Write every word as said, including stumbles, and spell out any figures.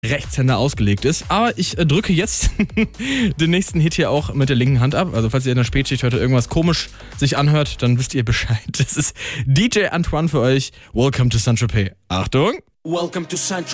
Rechtshänder ausgelegt ist. Aber ich äh, drücke jetzt den nächsten Hit hier auch mit der linken Hand ab. Also falls ihr in der Spätschicht heute irgendwas komisch sich anhört, dann wisst ihr Bescheid. Das ist D J Antoine für euch. Welcome to Saint-Tropez. Achtung! Welcome to Saint